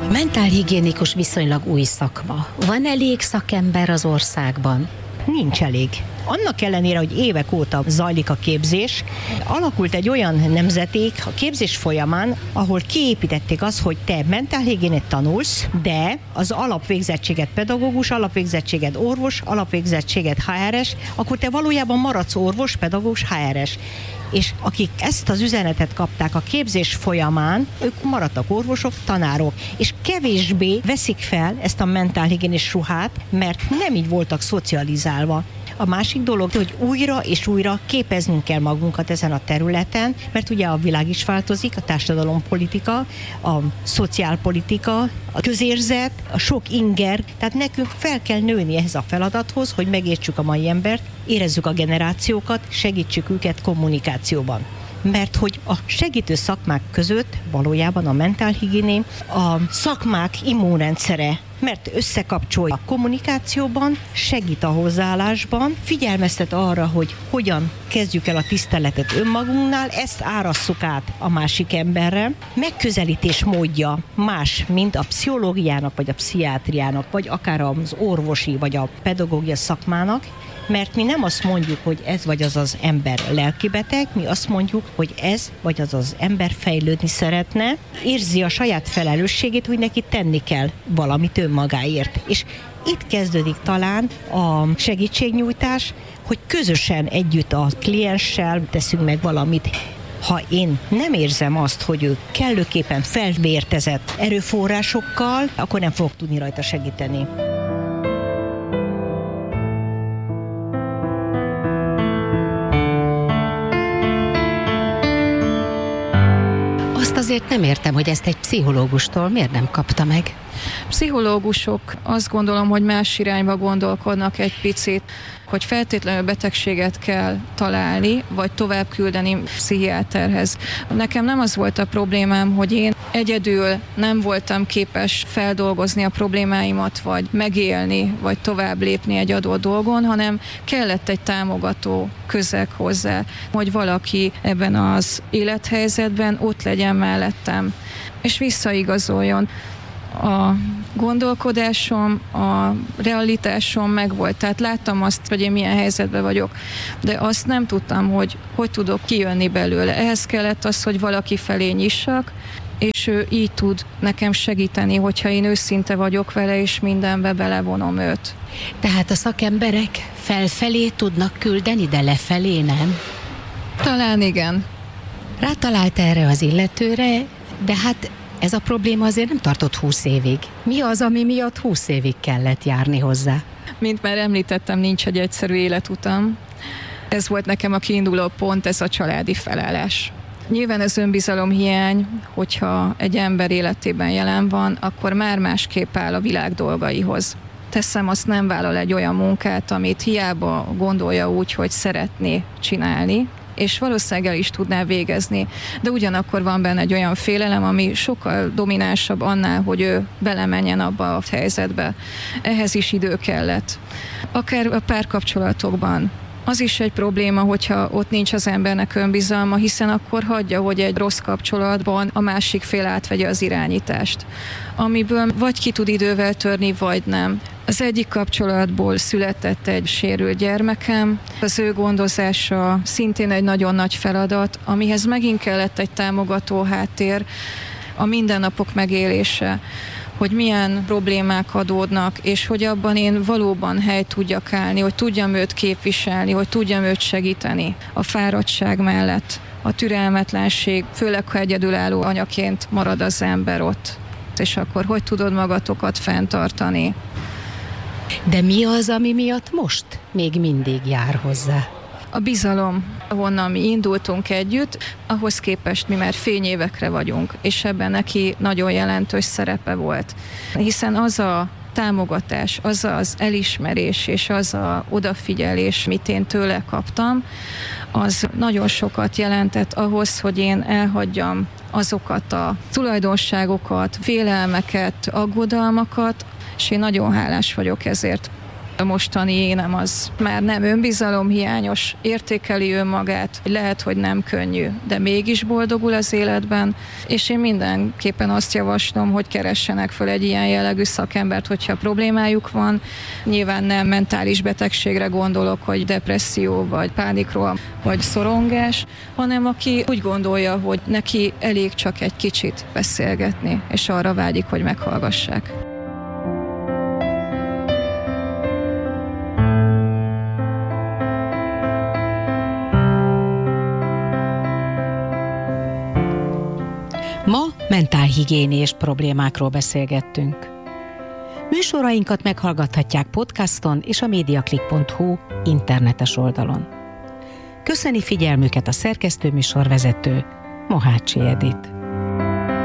A mentálhigiénikus viszonylag új szakma. Van elég szakember az országban? Nincs elég. Annak ellenére, hogy évek óta zajlik a képzés, alakult egy olyan nemzeték a képzés folyamán, ahol kiépítették azt, hogy te mentálhigiénét tanulsz, de az alapvégzettséget pedagógus, alapvégzettséget orvos, alapvégzettséget HRS, akkor te valójában maradsz orvos, pedagógus, HRS. És akik ezt az üzenetet kapták a képzés folyamán, ők maradtak orvosok, tanárok, és kevésbé veszik fel ezt a mentálhigiénés ruhát, mert nem így voltak szocializálva. A másik dolog, hogy újra és újra képeznünk kell magunkat ezen a területen, mert ugye a világ is változik, a társadalompolitika, a szociálpolitika, a közérzet, a sok inger, tehát nekünk fel kell nőni ehhez a feladathoz, hogy megértsük a mai embert, érezzük a generációkat, segítsük őket kommunikációban. Mert hogy a segítő szakmák között valójában a mentálhigiéné a szakmák immunrendszere, mert összekapcsolja a kommunikációban, segít a hozzáállásban, figyelmeztet arra, hogy hogyan kezdjük el a tiszteletet önmagunknál, ezt árasszuk át a másik emberre. Megközelítés módja más, mint a pszichológiának, vagy a pszichiátriának, vagy akár az orvosi, vagy a pedagógia szakmának, mert mi nem azt mondjuk, hogy ez vagy az az ember lelkibeteg, mi azt mondjuk, hogy ez vagy az az ember fejlődni szeretne, érzi a saját felelősségét, hogy neki tenni kell valamit önmagáért. És itt kezdődik talán a segítségnyújtás, hogy közösen együtt a klienssel teszünk meg valamit. Ha én nem érzem azt, hogy ő kellőképpen felvértezett erőforrásokkal, akkor nem fogok tudni rajta segíteni. Azért nem értem, hogy ezt egy pszichológustól miért nem kapta meg. Pszichológusok azt gondolom, hogy más irányba gondolkodnak egy picit, hogy feltétlenül betegséget kell találni, vagy tovább küldeni pszichiáterhez. Nekem nem az volt a problémám, hogy én egyedül nem voltam képes feldolgozni a problémáimat, vagy megélni, vagy tovább lépni egy adott dolgon, hanem kellett egy támogató közeg hozzá, hogy valaki ebben az élethelyzetben ott legyen mellettem, és visszaigazoljon. A gondolkodásom, a realitásom megvolt, tehát láttam azt, hogy én milyen helyzetben vagyok, de azt nem tudtam, hogy tudok kijönni belőle. Ehhez kellett az, hogy valaki felé nyissak, és ő így tud nekem segíteni, hogyha én őszinte vagyok vele, és mindenbe belevonom őt. Tehát a szakemberek felfelé tudnak küldeni, de lefelé nem? Talán igen. Rátalált erre az illetőre, de hát ez a probléma azért nem tartott 20 évig. Mi az, ami miatt 20 évig kellett járni hozzá? Mint már említettem, nincs egy egyszerű életutam. Ez volt nekem a kiinduló pont, ez a családi felállás. Nyilván az önbizalomhiány, hogyha egy ember életében jelen van, akkor már másképp áll a világ dolgaihoz. Teszem, azt nem vállal egy olyan munkát, amit hiába gondolja úgy, hogy szeretné csinálni, és valószínűleg el is tudná végezni. De ugyanakkor van benne egy olyan félelem, ami sokkal dominánsabb annál, hogy ő belemenjen abba a helyzetbe. Ehhez is idő kellett. Akár a párkapcsolatokban. Az is egy probléma, hogyha ott nincs az embernek önbizalma, hiszen akkor hagyja, hogy egy rossz kapcsolatban a másik fél átvegye az irányítást, amiből vagy ki tud idővel törni, vagy nem. Az egyik kapcsolatból született egy sérült gyermekem, az ő gondozása szintén egy nagyon nagy feladat, amihez megint kellett egy támogató háttér, a mindennapok megélése, hogy milyen problémák adódnak, és hogy abban én valóban helyt tudjak állni, hogy tudjam őt képviselni, hogy tudjam őt segíteni a fáradtság mellett. A türelmetlenség, főleg ha egyedülálló anyaként marad az ember ott. És akkor hogy tudod magatokat fenntartani? De mi az, ami miatt most még mindig jár hozzá? A bizalom, ahonnan mi indultunk együtt, ahhoz képest mi már fényévekre vagyunk, és ebben neki nagyon jelentős szerepe volt. Hiszen az a támogatás, az az elismerés és az a odafigyelés, mit én tőle kaptam, az nagyon sokat jelentett ahhoz, hogy én elhagyjam azokat a tulajdonságokat, félelmeket, aggodalmakat, és én nagyon hálás vagyok ezért. A mostani énem az már nem önbizalomhiányos, értékeli önmagát, lehet, hogy nem könnyű, de mégis boldogul az életben, és én mindenképpen azt javaslom, hogy keressenek föl egy ilyen jellegű szakembert, hogyha problémájuk van. Nyilván nem mentális betegségre gondolok, hogy depresszió, vagy pánikroham, vagy szorongás, hanem aki úgy gondolja, hogy neki elég csak egy kicsit beszélgetni, és arra vágyik, hogy meghallgassák. Ma mentálhigiéniás problémákról beszélgettünk. Műsorainkat meghallgathatják podcaston és a mediaclick.hu internetes oldalon. Köszöni figyelmüket a szerkesztő műsorvezető, Mohácsi Edit.